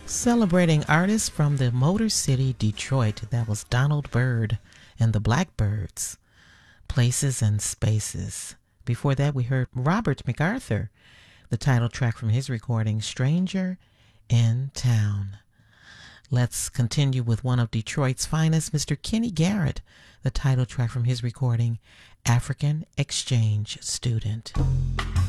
Celebrating artists from the Motor City, Detroit. That was Donald Byrd and the Blackbirds. Places and Spaces. Before that, we heard Robert MacArthur, the title track from his recording, Stranger in Town. Let's continue with one of Detroit's finest, Mr. Kenny Garrett, the title track from his recording, African Exchange Student.